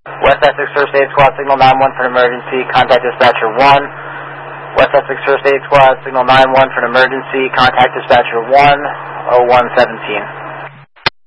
West Essex First Aid Squad, signal 9-1 for an emergency, contact dispatcher 1. West Essex First Aid Squad, signal 9-1 for an emergency, contact dispatcher 1, 0117.